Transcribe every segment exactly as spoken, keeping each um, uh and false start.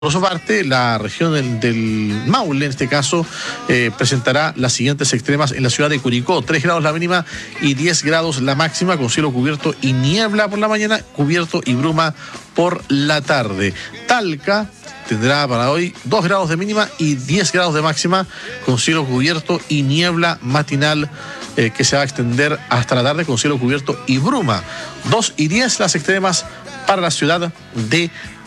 Por su parte, la región del, del Maule, en este caso, eh, presentará las siguientes extremas en la ciudad de Curicó: tres grados la mínima y diez grados la máxima, con cielo cubierto y niebla por la mañana, cubierto y bruma por la tarde. Talca tendrá para hoy dos grados de mínima y diez grados de máxima, con cielo cubierto y niebla matinal eh, que se va a extender hasta la tarde, con cielo cubierto y bruma. dos y diez las extremas para la ciudad de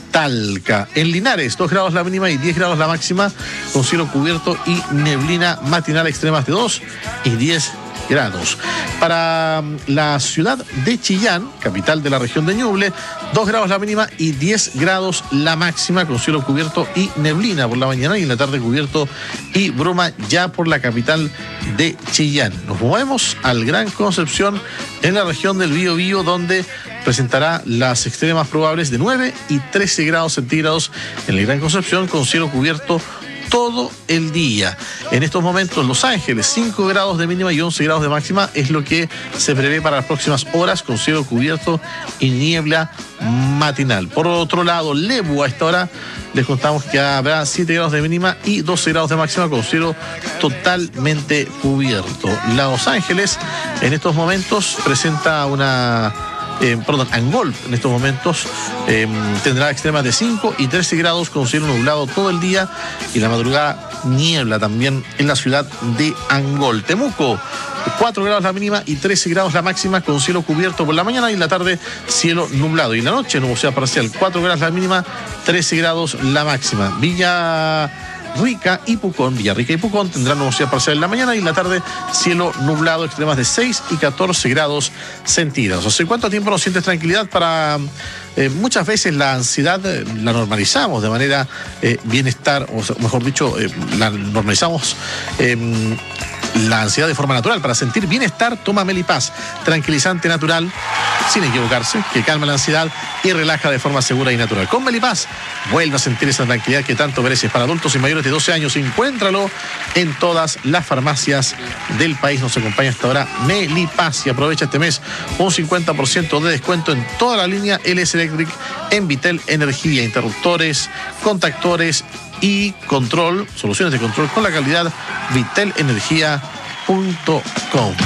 Talca. En Linares, dos grados la mínima y diez grados la máxima, con cielo cubierto y neblina matinal, extremas de dos y diez grados. Para la ciudad de Chillán, capital de la región de Ñuble, dos grados la mínima y diez grados la máxima, con cielo cubierto y neblina por la mañana, y en la tarde cubierto y bruma ya por la capital de Chillán. Nos movemos al Gran Concepción, en la región del Biobío, donde presentará las extremas probables de nueve y trece grados centígrados en el Gran Concepción, con cielo cubierto todo el día. En estos momentos, Los Ángeles, cinco grados de mínima y once grados de máxima es lo que se prevé para las próximas horas, con cielo cubierto y niebla matinal. Por otro lado, Lebu, a esta hora les contamos que habrá siete grados de mínima y doce grados de máxima, con cielo totalmente cubierto. Los Ángeles en estos momentos presenta una... Eh, perdón, Angol en estos momentos eh, tendrá extremas de cinco y trece grados, con cielo nublado todo el día, y la madrugada niebla también en la ciudad de Angol. Temuco, cuatro grados la mínima y trece grados la máxima, con cielo cubierto por la mañana, y en la tarde cielo nublado, y en la noche nubosidad parcial, cuatro grados la mínima, trece grados la máxima. Villa Rica y Pucón, Villarrica y Pucón tendrán nubosidad parcial en la mañana, y en la tarde cielo nublado, extremas de seis y catorce grados centígrados. ¿Hace cuánto tiempo no sientes tranquilidad? Para eh, muchas veces la ansiedad eh, la normalizamos de manera eh, bienestar, o mejor dicho, eh, la normalizamos eh, la ansiedad de forma natural. Para sentir bienestar, toma Melipaz, tranquilizante natural, sin equivocarse, que calma la ansiedad y relaja de forma segura y natural. Con Melipaz, vuelve a sentir esa tranquilidad que tanto mereces. Para adultos y mayores de doce años, encuéntralo en todas las farmacias del país. Nos acompaña hasta ahora Melipaz, y aprovecha este mes un cincuenta por ciento de descuento en toda la línea L S Electric en Vitel Energía, interruptores, contactores y control, soluciones de control con la calidad vitel energía punto com.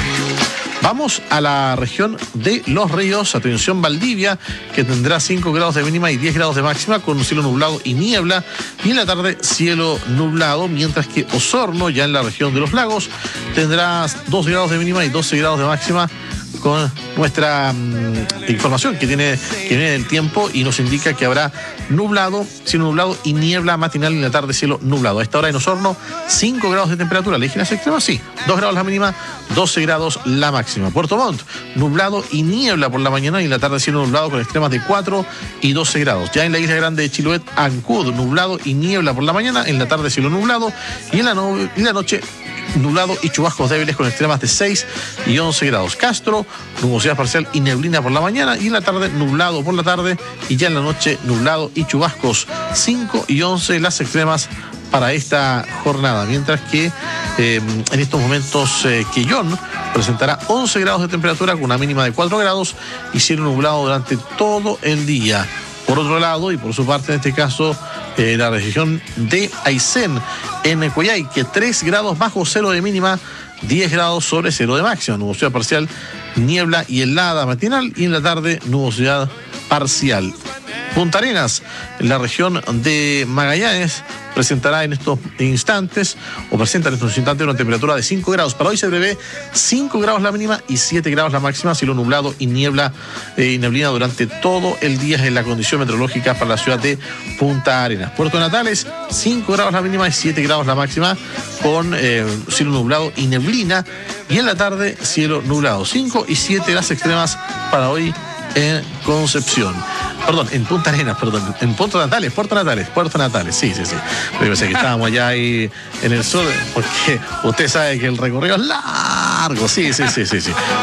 Vamos a la región de Los Ríos. Atención, Valdivia, que tendrá cinco grados de mínima y diez grados de máxima, con un cielo nublado y niebla, y en la tarde cielo nublado, mientras que Osorno, ya en la región de Los Lagos, tendrá dos grados de mínima y doce grados de máxima, con nuestra um, información que tiene que viene del tiempo, y nos indica que habrá nublado, cielo nublado y niebla matinal, y en la tarde cielo nublado. A esta hora en Osorno, cinco grados de temperatura. ¿Legiones extremas? Sí. dos grados la mínima, doce grados la máxima. Puerto Montt, nublado y niebla por la mañana, y en la tarde cielo nublado, con extremas de cuatro y doce grados. Ya en la isla grande de Chiloé, Ancud, nublado y niebla por la mañana, en la tarde cielo nublado, y en la, no y la noche nublado y chubascos débiles, con extremas de seis y once grados. Castro, nubosidad parcial y neblina por la mañana, y en la tarde nublado por la tarde, y ya en la noche nublado y chubascos, cinco y once las extremas para esta jornada. Mientras que eh, en estos momentos eh, Quillón presentará once grados de temperatura, con una mínima de cuatro grados, y cielo nublado durante todo el día. Por otro lado, y por su parte, en este caso, eh, la región de Aysén, en Coyhaique, tres grados bajo cero de mínima, diez grados sobre cero de máxima, nubosidad parcial, niebla y helada matinal, y en la tarde nubosidad parcial. Punta Arenas, en la región de Magallanes, presentará en estos instantes, o presenta en estos instantes, una temperatura de cinco grados. Para hoy se prevé cinco grados la mínima y siete grados la máxima, cielo nublado y niebla eh, y neblina durante todo el día, en la condición meteorológica para la ciudad de Punta Arenas. Puerto Natales, cinco grados la mínima y siete grados la máxima, con eh, cielo nublado y neblina, y en la tarde cielo nublado. cinco y siete las extremas para hoy en Concepción. Perdón, en Punta Arenas, perdón, en Puerto Natales, Puerto Natales, Puerto Natales, sí, sí, sí. Yo pensé que estábamos allá ahí en el sur, porque usted sabe que el recorrido es largo, sí, sí, sí, sí, sí. Punta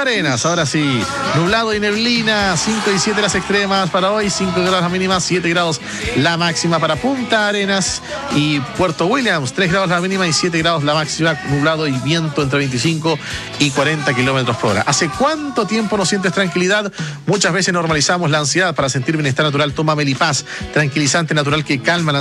Punta Arenas, ahora sí, nublado y neblina, cinco y siete las extremas para hoy, cinco grados la mínima, siete grados la máxima para Punta Arenas y Puerto Williams, tres grados la mínima y siete grados la máxima, nublado y viento entre veinticinco y cuarenta kilómetros por hora. ¿Hace cuánto tiempo no sientes tranquilidad? Muchas veces normalizamos la ansiedad. Para sentir bienestar natural, toma Melipaz, tranquilizante natural que calma la